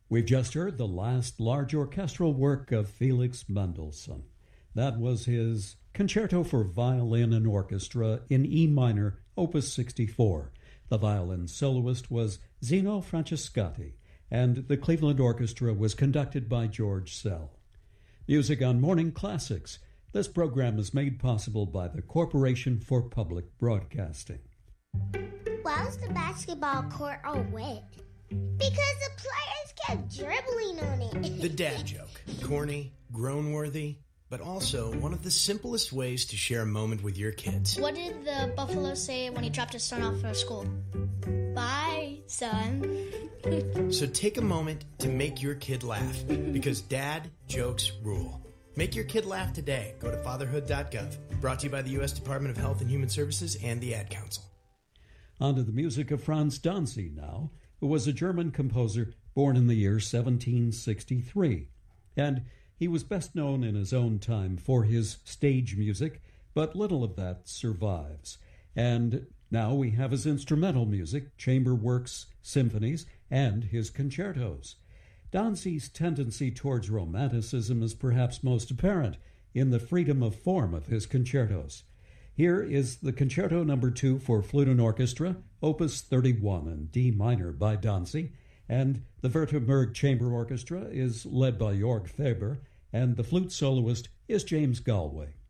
We've just heard the last large orchestral work of Felix Mendelssohn. That was his Concerto for Violin and Orchestra in E minor, Opus 64. The violin soloist was Zeno Francescatti, and the Cleveland Orchestra was conducted by George Szell. Music on Morning Classics. This program is made possible by the Corporation for Public Broadcasting. Why was the basketball court all wet? Because the players kept dribbling on it. The dad joke. Corny, groan-worthy, but also one of the simplest ways to share a moment with your kids. What did the buffalo say when he dropped his son off for school? Bye, son. So take a moment to make your kid laugh, because dad jokes rule. Make your kid laugh today. Go to fatherhood.gov. Brought to you by the U.S. Department of Health and Human Services and the Ad Council. On to the music of Franz Danzig now, who was a German composer born in the year 1763. And he was best known in his own time for his stage music, but little of that survives. And now we have his instrumental music, chamber works, symphonies, and his concertos. Danzig's tendency towards romanticism is perhaps most apparent in the freedom of form of his concertos. Here is the Concerto No. 2 for flute and orchestra, Opus 31 in D minor by Danzig, and the Württemberg Chamber Orchestra is led by Jörg Faber, and the flute soloist is James Galway.